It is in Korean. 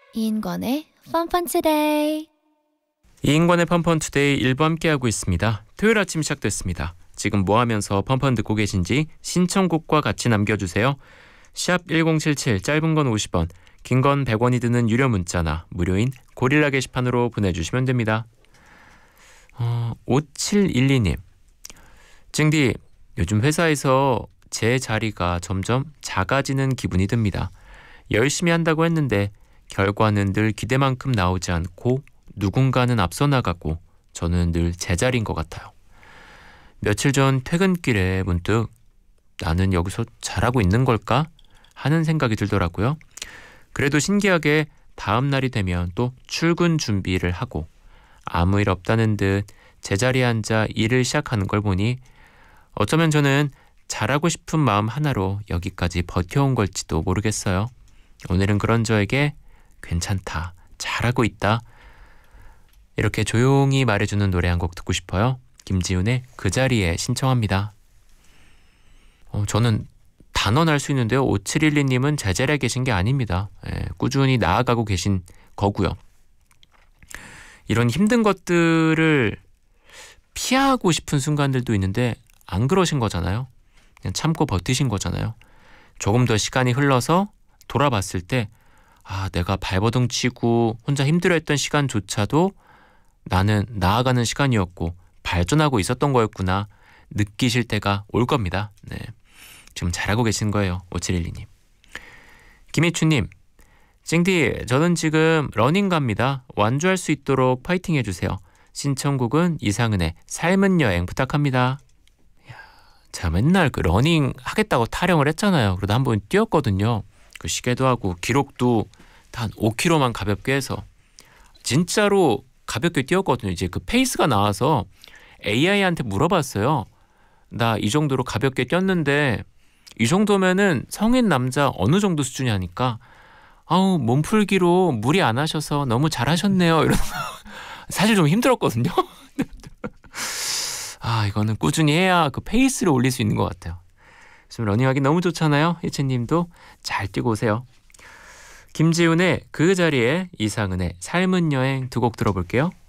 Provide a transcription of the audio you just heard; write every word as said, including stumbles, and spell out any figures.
이인권의 펀펀투데이. 이인권의 펀펀투데이 일부 함께하고 있습니다. 토요일 아침 시작됐습니다. 지금 뭐 하면서 펀펀 듣고 계신지 신청곡과 같이 남겨주세요. 샵 일공칠칠, 짧은 건 오십 원, 긴 건 백 원이 드는 유료 문자나 무료인 고릴라 게시판으로 보내주시면 됩니다. 어, 오칠일이 님, 찡디, 요즘 회사에서 제 자리가 점점 작아지는 기분이 듭니다. 열심히 한다고 했는데 결과는 늘 기대만큼 나오지 않고 누군가는 앞서 나가고 저는 늘 제자리인 것 같아요. 며칠 전 퇴근길에 문득 나는 여기서 잘하고 있는 걸까? 하는 생각이 들더라고요. 그래도 신기하게 다음 날이 되면 또 출근 준비를 하고 아무 일 없다는 듯 제자리에 앉아 일을 시작하는 걸 보니 어쩌면 저는 잘하고 싶은 마음 하나로 여기까지 버텨온 걸지도 모르겠어요. 오늘은 그런 저에게 괜찮다, 잘하고 있다, 이렇게 조용히 말해주는 노래 한 곡 듣고 싶어요. 김지훈의 그 자리에 신청합니다. 어, 저는 단언할 수 있는데요. 오칠일이 님은 제자리에 계신 게 아닙니다. 예, 꾸준히 나아가고 계신 거고요. 이런 힘든 것들을 피하고 싶은 순간들도 있는데 안 그러신 거잖아요. 그냥 참고 버티신 거잖아요. 조금 더 시간이 흘러서 돌아봤을 때 아, 내가 발버둥 치고 혼자 힘들어했던 시간조차도 나는 나아가는 시간이었고 발전하고 있었던 거였구나 느끼실 때가 올 겁니다. 네, 지금 잘하고 계신 거예요. 오칠일이 님. 김희춘님, 찡디, 저는 지금 러닝 갑니다. 완주할 수 있도록 파이팅 해주세요. 신청곡은 이상은의 삶은 여행 부탁합니다. 이야, 제가 맨날 그 러닝 하겠다고 타령을 했잖아요. 그러다 한번 뛰었거든요. 그 시계도 하고 기록도 한 오 킬로미터만 가볍게 해서 진짜로 가볍게 뛰었거든요. 이제 그 페이스가 나와서 에이아이한테 물어봤어요. 나 이 정도로 가볍게 뛰었는데 이 정도면은 성인 남자 어느 정도 수준이 하니까 아우, 몸풀기로 무리 안 하셔서 너무 잘하셨네요. 이런 사실 좀 힘들었거든요. 아, 이거는 꾸준히 해야 그 페이스를 올릴 수 있는 것 같아요. 지금 러닝하기 너무 좋잖아요. 희채님도 잘 뛰고 오세요. 김지훈의 그 자리에 이상은의 삶은 여행 두 곡 들어볼게요.